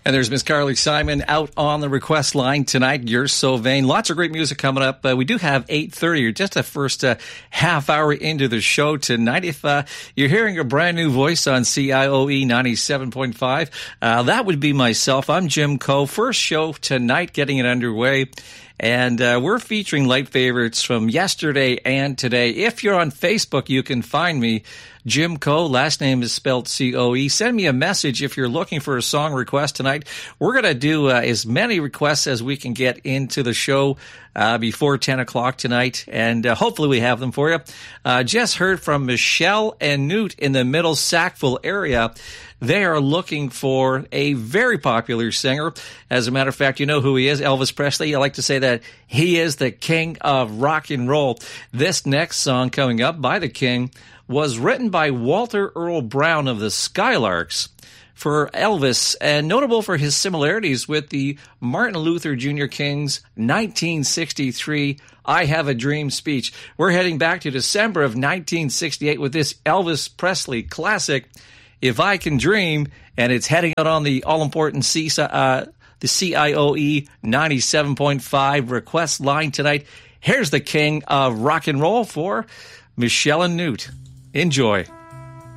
And there's Miss Carly Simon out on the request line tonight. You're So Vain. Lots of great music coming up. We do have 8:30, or just the first half hour into the show tonight. If you're hearing a brand new voice on CIOE 97.5, that would be myself. I'm Jim Coe. First show tonight, getting it underway. And we're featuring light favorites from yesterday and today. If you're on Facebook, you can find me, Jim Coe. Last name is spelled C-O-E. Send me a message if you're looking for a song request tonight. We're going to do as many requests as we can get into the show before 10 o'clock tonight, and hopefully we have them for you. Just heard from Michelle and Newt in the Middle Sackville area. They are looking for a very popular singer. As a matter of fact, you know who he is, Elvis Presley. I like to say that he is the king of rock and roll. This next song coming up by the king was written by Walter Earl Brown of the Skylarks for Elvis, and notable for his similarities with the Martin Luther Jr. King's 1963 I Have a Dream speech. We're heading back to December of 1968 with this Elvis Presley classic, If I Can Dream, and it's heading out on the all-important the CIOE 97.5 request line tonight. Here's the king of rock and roll for Michelle and Newt. Enjoy.